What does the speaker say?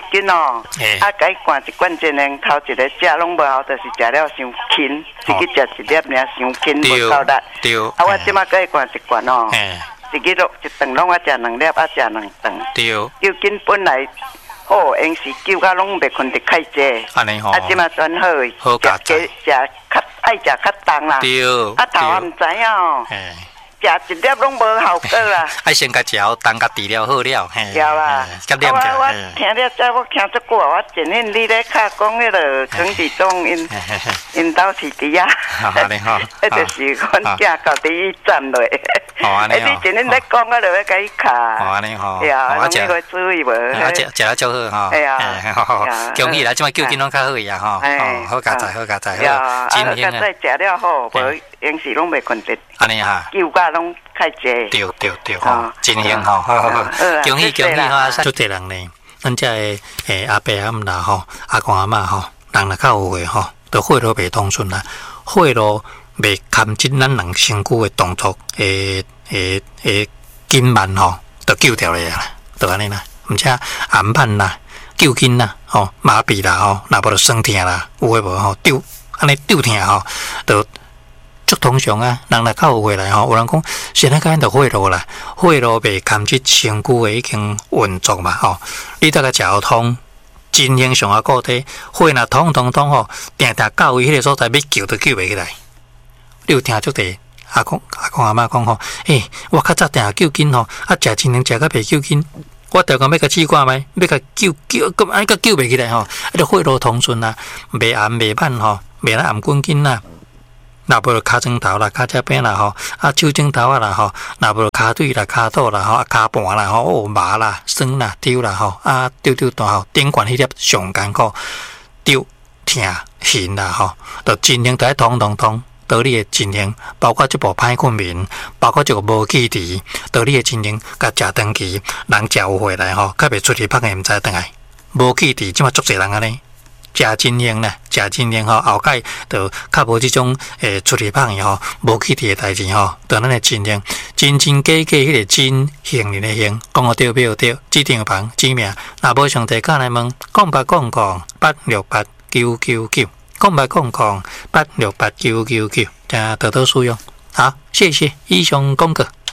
紧哦，该灌一罐真灵，头一个食拢无效，就是食了伤轻，自己食一粒尔伤轻无够力。 对。 我即马该灌一罐哦，一日一顿拢我食2粒，食2顿。 对。 酒精本来好，用是酒甲拢袂困得开济。 安尼吼。 即马转好诶， 好加在。 食较爱食较重啦。 对。 头也毋知影哦。食一粒拢无效果啦！ 爱先甲食好，当甲治疗好了，嘿。 了啦， 甲念者。 我听了这，我听足久啊！我前日你咧较讲迄个陈志忠因兜是伫啊， 安尼吼， 迄就是阮囝到第一站落。 哦，安尼吼。 你前日咧讲，我就要甲伊卡。 哦，安尼吼。 呀，我这个注意无。 食了足好吼。 哎呀， 恭喜啦！即摆酒精拢较好呀吼。好加载，好加载，好。 真香啊！食了好，无平时拢袂困得。 安尼哈。 酒甲拢较济。 对吼，真香吼，好，恭喜哈！足侪人呢，咱遮个阿伯阿姆啦吼，阿公阿嬷吼，人若较有诶吼，都血路袂通顺啦，血路袂牵进咱人身躯诶动作筋慢吼，都救掉咧啦，就安尼啦，毋且癌慢啦、救筋啦、吼麻痹啦吼，若无就酸痛啦，有诶无吼，安尼丢痛吼，就。足通常啊，人若较有回来吼，有人讲现在讲就血路啦，血路袂牵制身躯诶已经运作嘛吼，你大概食好通，真形上啊固体，血若通吼，定到位迄个所在要救都救袂起来。你有听足地阿公阿嬷讲吼，我较早定救筋吼，食真灵食甲袂救筋，我条讲要甲试看觅，要甲救，安甲救袂起来吼，就血路通顺啦，袂癌袂慢吼，袂咱癌棍筋啦。若无就骹枕头啦、骹脊边啦吼，手枕头啊啦吼，若无就骹腿啦、骹肚啦吼、骹盘啦吼，麻啦、酸啦、丢啦吼，丢大吼，顶悬迄粒上艰苦，丢疼痕啦吼，就尽量在通，道理的尽量，包括这部歹困眠，包括这个无气质，道理的尽量，甲食长期，人食有回来吼，较袂出去拍个毋知倒来，无气质，即马足侪人安尼。食真灵啦，食真灵吼，后盖就较无即种出去胖吼，无气质诶代志吼，就咱诶真灵，真假迄个真行人诶行，讲个对没对？指定房指名，若无上帝教来问，0888698999，08886999，真多多使用。好，谢谢以上讲过。